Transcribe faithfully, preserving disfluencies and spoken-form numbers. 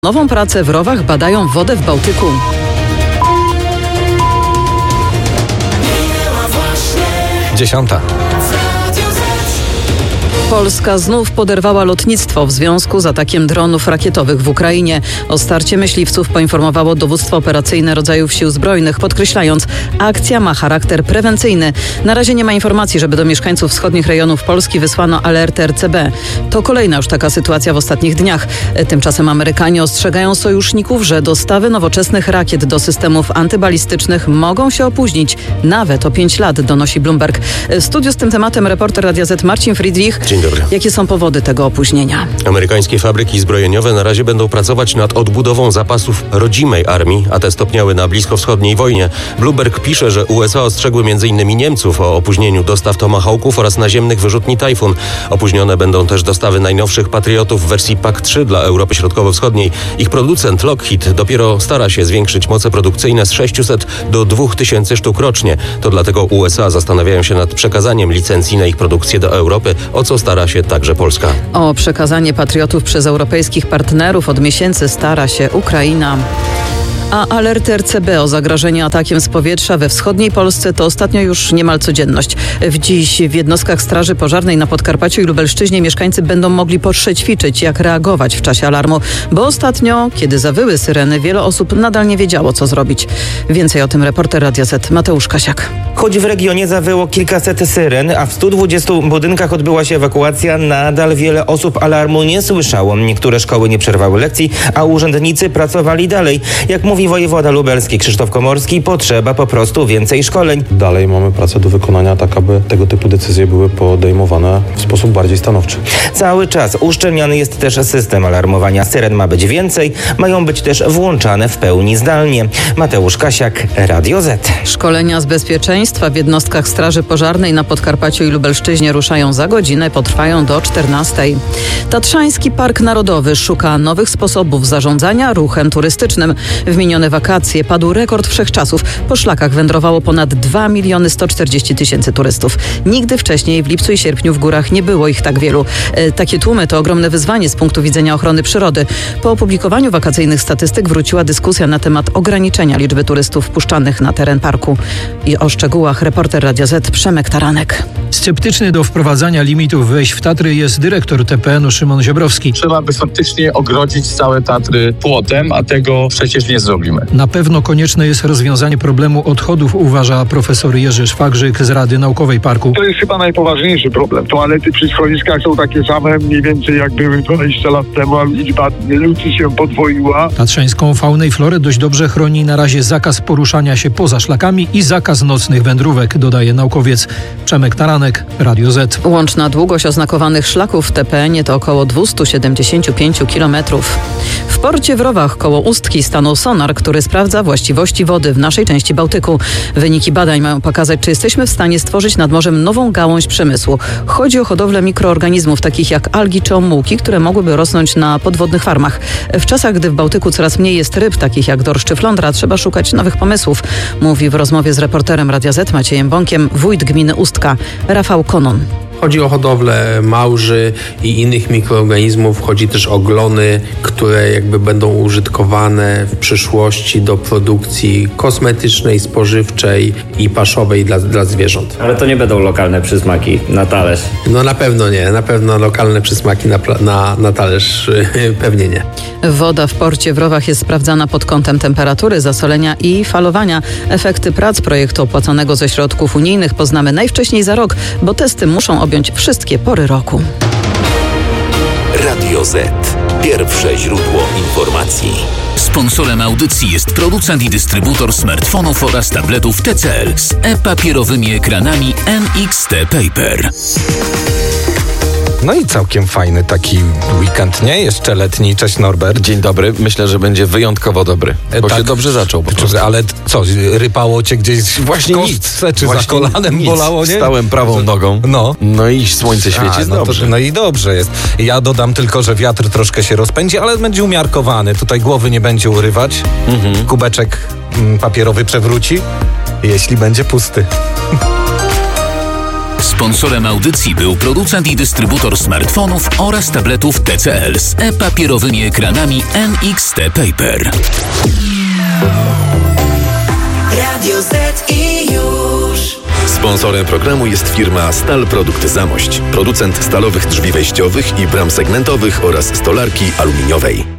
Nową pracę w rowach badają wodę w Bałtyku. Dziesiąta. Polska znów poderwała lotnictwo w związku z atakiem dronów rakietowych w Ukrainie. O starcie myśliwców poinformowało dowództwo operacyjne rodzajów sił zbrojnych, podkreślając, akcja ma charakter prewencyjny. Na razie nie ma informacji, żeby do mieszkańców wschodnich rejonów Polski wysłano alert R C B. To kolejna już taka sytuacja w ostatnich dniach. Tymczasem Amerykanie ostrzegają sojuszników, że dostawy nowoczesnych rakiet do systemów antybalistycznych mogą się opóźnić nawet o pięć lat, donosi Bloomberg. W studiu z tym tematem reporter Radia Z Marcin Friedrich. Dzień dobry. Jakie są powody tego opóźnienia? Amerykańskie fabryki zbrojeniowe na razie będą pracować nad odbudową zapasów rodzimej armii, a te stopniały na bliskowschodniej wojnie. Bloomberg pisze, że U S A ostrzegły między innymi Niemców o opóźnieniu dostaw Tomahawków oraz naziemnych wyrzutni Tajfun. Opóźnione będą też dostawy najnowszych Patriotów w wersji P A C trzy dla Europy Środkowo-Wschodniej. Ich producent Lockheed dopiero stara się zwiększyć moce produkcyjne z sześciuset do dwóch tysięcy sztuk rocznie. To dlatego U S A zastanawiają się nad przekazaniem licencji na ich produkcję do Europy, o co stara się także Polska. O przekazanie Patriotów przez europejskich partnerów od miesięcy stara się Ukraina. A alert R C B o zagrożeniu atakiem z powietrza we wschodniej Polsce to ostatnio już niemal codzienność. W dziś w jednostkach Straży Pożarnej na Podkarpaciu i Lubelszczyźnie mieszkańcy będą mogli przećwiczyć, jak reagować w czasie alarmu, bo ostatnio, kiedy zawyły syreny, wiele osób nadal nie wiedziało, co zrobić. Więcej o tym reporter Radia Z Mateusz Kasiak. Choć w regionie zawyło kilkaset syren, a w stu dwudziestu budynkach odbyła się ewakuacja, nadal wiele osób alarmu nie słyszało. Niektóre szkoły nie przerwały lekcji, a urzędnicy pracowali dalej. Jak mówi wojewoda lubelski Krzysztof Komorski, potrzeba po prostu więcej szkoleń. Dalej mamy pracę do wykonania, tak aby tego typu decyzje były podejmowane w sposób bardziej stanowczy. Cały czas uszczelniany jest też system alarmowania. Syren ma być więcej, mają być też włączane w pełni zdalnie. Mateusz Kasiak, Radio Z. Szkolenia z bezpieczeństwa w jednostkach Straży Pożarnej na Podkarpaciu i Lubelszczyźnie ruszają za godzinę, potrwają do czternastej. Tatrzański Park Narodowy szuka nowych sposobów zarządzania ruchem turystycznym. W minione wakacje padł rekord wszechczasów. Po szlakach wędrowało ponad dwa miliony sto czterdzieści tysięcy turystów. Nigdy wcześniej w lipcu i sierpniu w górach nie było ich tak wielu. E, takie tłumy to ogromne wyzwanie z punktu widzenia ochrony przyrody. Po opublikowaniu wakacyjnych statystyk wróciła dyskusja na temat ograniczenia liczby turystów wpuszczanych na teren parku. I o szczegółach reporter Radia Z Przemek Taranek. Sceptyczny do wprowadzania limitów wejść w Tatry jest dyrektor T P N-u Szymon Ziobrowski. Trzeba by faktycznie ogrodzić całe Tatry płotem, a tego przecież nie zrobimy. Na pewno konieczne jest rozwiązanie problemu odchodów, uważa profesor Jerzy Szwagrzyk z Rady Naukowej Parku. To jest chyba najpoważniejszy problem. Toalety przy schroniskach są takie same mniej więcej jak były dwadzieścia lat temu, a liczba ludzi się podwoiła. Tatrzańską faunę i florę dość dobrze chroni na razie zakaz poruszania się poza szlakami i zakaz nocnych wędrówek, dodaje naukowiec. Przemek Taranek, Radio Z. Łączna długość oznakowanych szlaków w T P N-ie to około dwieście siedemdziesiąt pięć kilometrów. W porcie w Rowach koło Ustki stanął sonar, który sprawdza właściwości wody w naszej części Bałtyku. Wyniki badań mają pokazać, czy jesteśmy w stanie stworzyć nad morzem nową gałąź przemysłu. Chodzi o hodowlę mikroorganizmów, takich jak algi czy omułki, które mogłyby rosnąć na podwodnych farmach. W czasach, gdy w Bałtyku coraz mniej jest ryb, takich jak dorsz czy flądra, trzeba szukać nowych pomysłów, mówi w rozmowie z reporterem Radia Z Maciejem Bąkiem wójt gminy Ustka, Rafał Konon. Chodzi o hodowlę małży i innych mikroorganizmów. Chodzi też o glony, które jakby będą użytkowane w przyszłości do produkcji kosmetycznej, spożywczej i paszowej dla, dla zwierząt. Ale to nie będą lokalne przysmaki na talerz? No na pewno nie. Na pewno lokalne przysmaki na, na, na talerz pewnie nie. Woda w porcie w Rowach jest sprawdzana pod kątem temperatury, zasolenia i falowania. Efekty prac projektu opłacanego ze środków unijnych poznamy najwcześniej za rok, bo testy muszą objąć wszystkie pory roku. Radio Z. Pierwsze źródło informacji. Sponsorem audycji jest producent i dystrybutor smartfonów oraz tabletów T C L z e-papierowymi ekranami N X T Paper. No i całkiem fajny taki weekend, nie? Jeszcze letni. Cześć Norbert. Dzień dobry. Myślę, że będzie wyjątkowo dobry, bo tak się dobrze zaczął po prostu. Ale co, rypało cię gdzieś właśnie w kostce, nic. czy Właśnie za kolanem nic. bolało, nie? Stałem prawą nogą. No. No i słońce świeci, A, jest no, dobrze. To, no i dobrze jest. Ja dodam tylko, że wiatr troszkę się rozpędzi, ale będzie umiarkowany. Tutaj głowy nie będzie urywać. Mhm. Kubeczek mm, papierowy przewróci, jeśli będzie pusty. Sponsorem audycji był producent i dystrybutor smartfonów oraz tabletów T C L z e-papierowymi ekranami N X T Paper. Radio Z i już. Sponsorem programu jest firma Stal Produkt Zamość, producent stalowych drzwi wejściowych i bram segmentowych oraz stolarki aluminiowej.